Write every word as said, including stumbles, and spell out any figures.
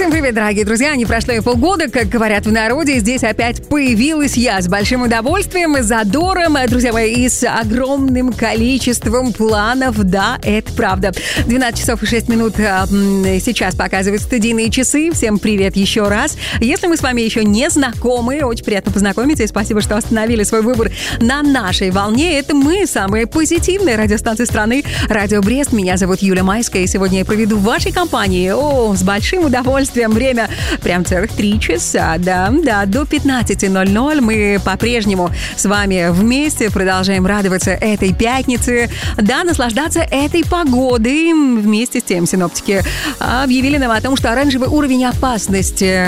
Всем привет, дорогие друзья! Не прошло и полгода, как говорят в народе, здесь опять появилась я с большим удовольствием, с задором, друзья мои, и с огромным количеством планов. Да, это правда. двенадцать часов и шесть минут сейчас показывают студийные часы. Всем привет еще раз. Если мы с вами еще не знакомы, очень приятно познакомиться, и спасибо, что остановили свой выбор на нашей волне. Это мы, самые позитивные радиостанции страны, Радио Брест. Меня зовут Юля Майская, и сегодня я проведу в вашей компании, о, с большим удовольствием, время прям целых три часа, да, да, до пятнадцати ноль-ноль мы по-прежнему с вами вместе продолжаем радоваться этой пятнице, да, наслаждаться этой погодой. Вместе с тем синоптики объявили нам о том, что оранжевый уровень опасности